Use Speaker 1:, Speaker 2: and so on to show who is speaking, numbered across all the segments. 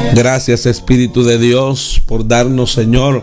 Speaker 1: Gracias, Espíritu de Dios, por darnos, Señor,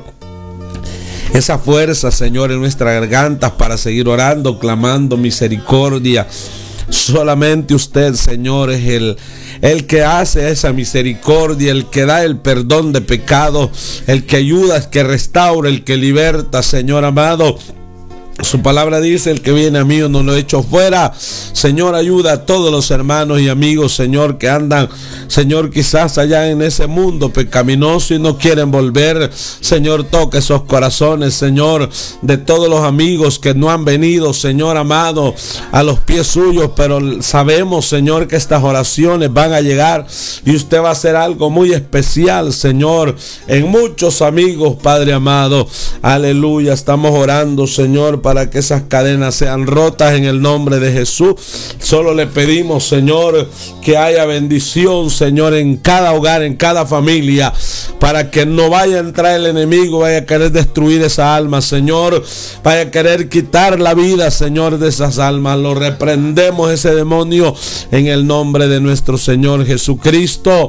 Speaker 1: esa fuerza, Señor, en nuestras gargantas para seguir orando, clamando misericordia. Solamente usted, Señor, es el que hace esa misericordia, el que da el perdón de pecado, el que ayuda, el que restaura, el que liberta, Señor amado. Su palabra dice: el que viene a mí no lo echo fuera. Señor, ayuda a todos los hermanos y amigos, Señor, que andan, Señor, quizás allá en ese mundo pecaminoso y no quieren volver. Señor, toca esos corazones, Señor, de todos los amigos que no han venido, Señor amado, a los pies suyos, pero sabemos, Señor, que estas oraciones van a llegar y usted va a hacer algo muy especial, Señor, en muchos amigos, Padre amado. Aleluya, estamos orando, Señor, para que esas cadenas sean rotas en el nombre de Jesús. Solo le pedimos, Señor, que haya bendición, Señor, en cada hogar, en cada familia, para que no vaya a entrar el enemigo, vaya a querer destruir esa alma, Señor, vaya a querer quitar la vida, Señor, de esas almas. Lo reprendemos, ese demonio, en el nombre de nuestro Señor Jesucristo.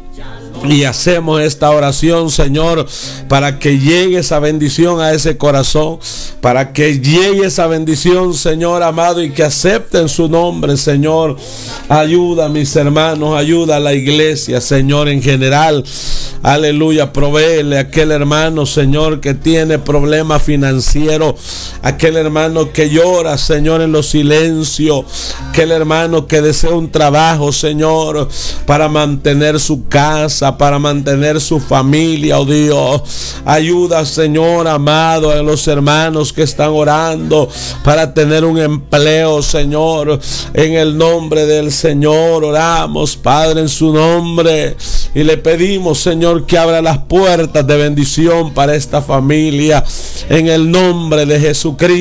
Speaker 1: Y hacemos esta oración, Señor, para que llegue esa bendición a ese corazón, para que llegue esa bendición, Señor amado, y que acepten su nombre, Señor. Ayuda a mis hermanos, ayuda a la iglesia, Señor, en general. Aleluya, provéele a aquel hermano, Señor, que tiene problemas financieros, aquel hermano que llora, Señor, en los silencios, aquel hermano que desea un trabajo, Señor, para mantener su casa, para mantener su familia, oh Dios. Ayuda, Señor amado, a los hermanos que están orando para tener un empleo, Señor. En el nombre del Señor oramos, Padre, en su nombre, y le pedimos, Señor, que abra las puertas de bendición para esta familia, en el nombre de Jesucristo.